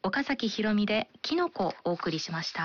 岡崎ひろみでキノコをお送りしました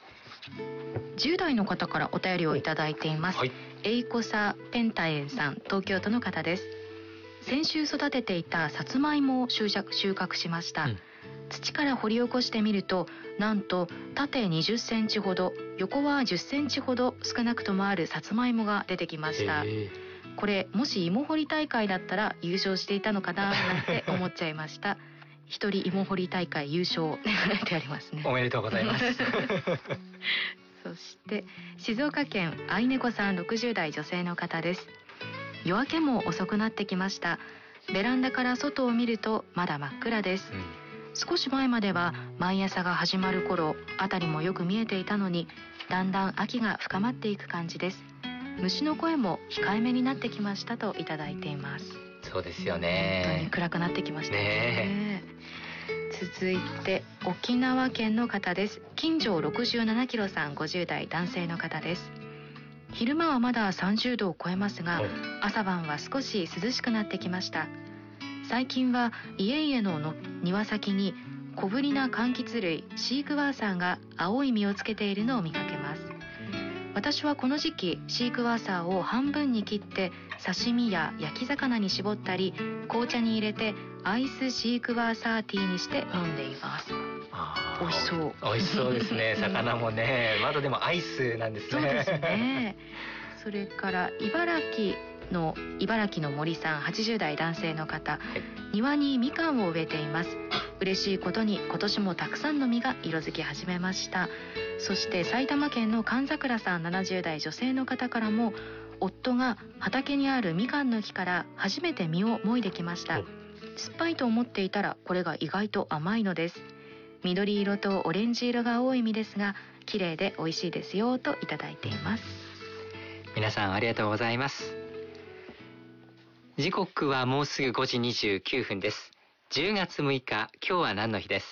。10代の方からお便りをいただいています。エイコサペンタエンさん、東京都の方です。先週育てていたさつまいもを収穫しました。土から掘り起こしてみると、なんと縦20センチほど、横は10センチほど少なくともあるさつまいもが出てきました。これもし芋掘り大会だったら優勝していたのかななんて思っちゃいました一人芋掘り大会優勝狙ってありますね。 おめでとうございますそして静岡県愛猫さん、60代女性の方です。夜明けも遅くなってきました。ベランダから外を見るとまだ真っ暗です。少し前までは毎朝が始まる頃、辺りもよく見えていたのに、だんだん秋が深まっていく感じです。虫の声も控えめになってきましたといただいています。 そうですよね。 本当に暗くなってきましたね。続いて沖縄県の方です。金城67キロさん、50代男性の方です。昼間はまだ30度を超えますが、朝晩は少し涼しくなってきました。最近は家々の庭先に小ぶりな柑橘類シークワーサーが青い実をつけているのを見かけます。私はこの時期シークワーサーを半分に切って刺身や焼き魚に絞ったり、紅茶に入れてアイスシークワーサーティーにして飲んでいます。美味しそう。 美味しそうですね。魚もね、まだでもアイスなんですね。 そうですね。それから茨城の森さん、80代男性の方、庭にみかんを植えています。嬉しいことに今年もたくさんの実が色づき始めました。そして埼玉県の神桜さん、70代女性の方からも、夫が畑にあるみかんの木から初めて実をもいできました。酸っぱいと思っていたらこれが意外と甘いのです。緑色とオレンジ色が多い実ですが綺麗で美味しいですよといただいています。 皆さんありがとうございます。時刻はもうすぐ5時29分です。10月6日、今日は何の日です。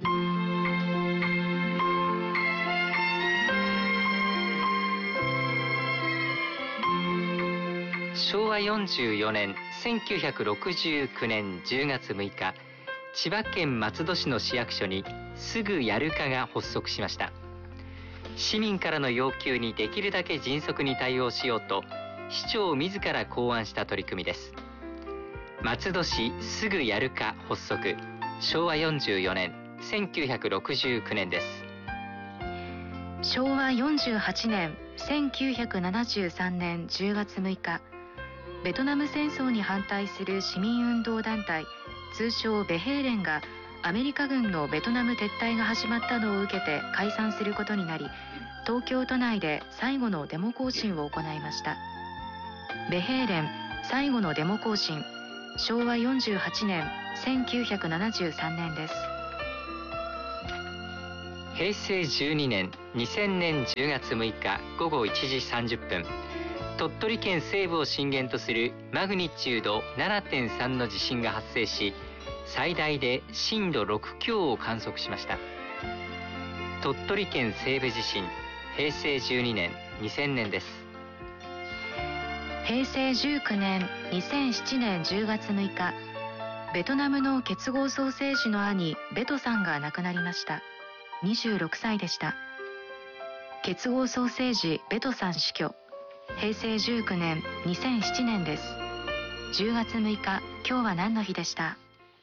昭和44年1969年10月6日、千葉県松戸市の市役所にすぐやる課が発足しました。市民からの要求にできるだけ迅速に対応しようと、市長自ら考案した取り組みです。松戸市すぐやる課発足、昭和44年1969年です。 昭和48年1973年10月6日、ベトナム戦争に反対する市民運動団体、通称ベヘーレンがアメリカ軍のベトナム撤退が始まったのを受けて解散することになり、東京都内で最後のデモ行進を行いました。ベヘーレン最後のデモ行進、昭和48年1973年です。 平成12年2000年10月6日午後1時30分、鳥取県西部を震源とするマグニチュード 7.3 の地震が発生し、最大で震度6強を観測しました。鳥取県西部地震、平成12年2000年です。 平成19年2007年10月6日、ベトナムの結合総政治の兄ベトさんが亡くなりました。26歳でした。結合総政治ベトさん死去、平成19年2007年です。10月6日、今日は何の日でした。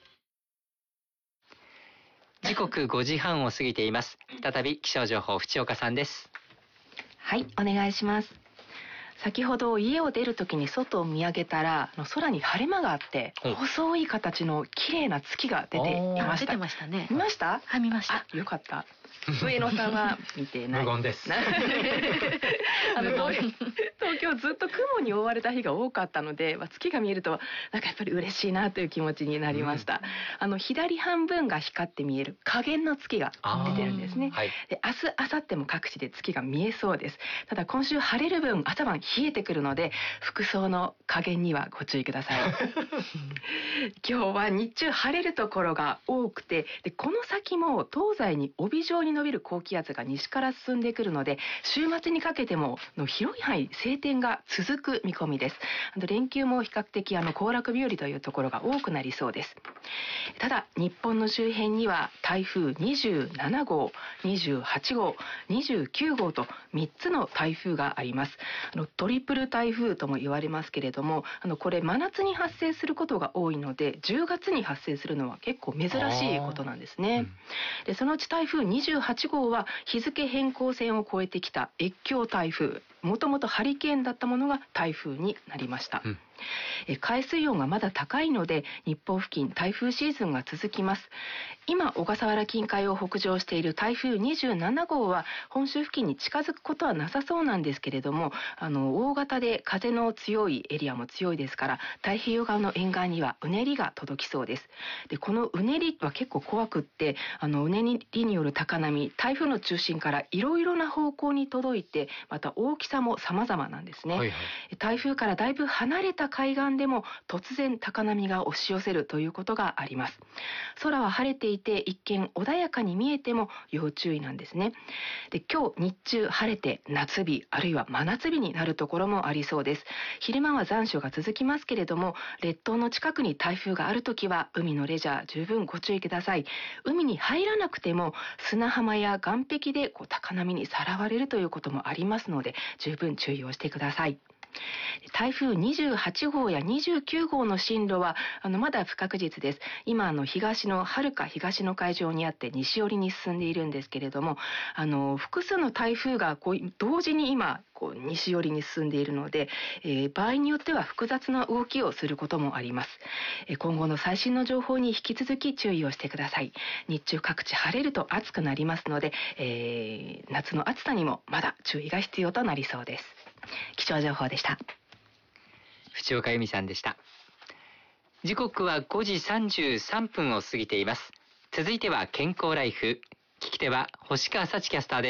時刻5時半を過ぎています。再び気象情報、淵岡さんです。 はい、お願いします。先ほど家を出るときに外を見上げたら、空に晴れ間があって細い形の綺麗な月が出ていました。 出てましたね。 見ました？ はい、見ました。 よかった。上野さんは見てない。 無言です。 東京ずっと雲に覆われた日が多かったので、月が見えるとなんかやっぱり嬉しいなという気持ちになりました。左半分が光って見える下限の月が出てるんですね。で、明日明後日も各地で月が見えそうです。ただ今週晴れる分朝晩冷えてくるので、服装の加減にはご注意ください。今日は日中晴れるところが多くて、でこの先も東西に帯状に伸びる高気圧が西から進んでくるので、週末にかけても広い範囲晴晴天が続く見込みです。連休も比較的行楽日和というところが多くなりそうです。ただ日本の周辺には台風27号、28号、29号と3つの台風があります。トリプル台風とも言われますけれども、これ真夏に発生することが多いので、10月に発生するのは結構珍しいことなんですね。でそのうち台風28号は日付変更線を越えてきた越境台風、もともとハリケーンだったものが台風になりました。海水温がまだ高いので日本付近台風シーズンが続きます。今小笠原近海を北上している台風27号は本州付近に近づくことはなさそうなんですけれども、大型で風の強いエリアも強いですから、太平洋側の沿岸にはうねりが届きそうです。でこのうねりは結構怖くって、うねりによる高波、台風の中心からいろいろな方向に届いて、また大きさも様々なんですね。台風からだいぶ離れた海岸でも突然高波が押し寄せるということがあります。空は晴れていて一見穏やかに見えても要注意なんですね。で今日日中晴れて夏日あるいは真夏日になるところもありそうです。昼間は残暑が続きますけれども、列島の近くに台風があるときは海のレジャー十分ご注意ください。海に入らなくても砂浜や岸壁で高波にさらわれるということもありますので、十分注意をしてください。台風28号や29号の進路はまだ不確実です。今遥か東の海上にあって西寄りに進んでいるんですけれども、複数の台風が同時に今西寄りに進んでいるので、場合によっては複雑な動きをすることもあります。今後の最新の情報に引き続き注意をしてください。日中各地晴れると暑くなりますので、夏の暑さにもまだ注意が必要となりそうです。気象情報でした。 藤岡由美さんでした。時刻は5時33分を過ぎています。続いては健康ライフ、聞き手は星川幸キャスターです。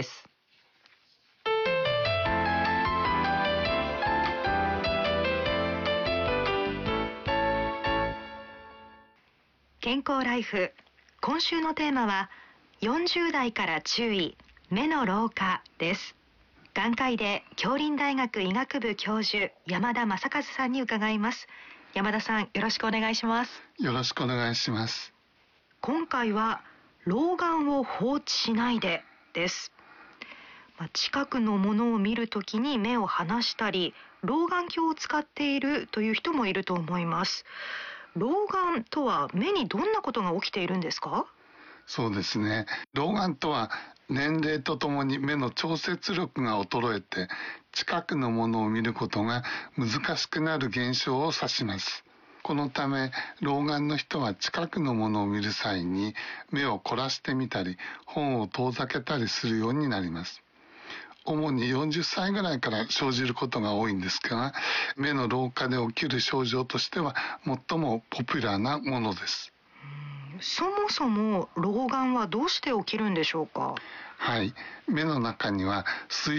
健康ライフ、今週のテーマは40代から注意、目の老化です。眼科医で杏林大学医学部教授山田正和さんに伺います。山田さん、よろしくお願いします。 よろしくお願いします。 今回は老眼を放置しないでです。近くのものを見るときに目を離したり、老眼鏡を使っているという人もいると思います。老眼とは目にどんなことが起きているんですか？ そうですね。老眼とは年齢とともに目の調節力が衰えて近くのものを見ることが難しくなる現象を指します。このため老眼の人は近くのものを見る際に目を凝らしてみたり本を遠ざけたりするようになります。主に40歳ぐらいから生じることが多いんですが、目の老化で起きる症状としては最もポピュラーなものです。 そもそも老眼はどうして起きるんでしょうか？ はい、目の中には水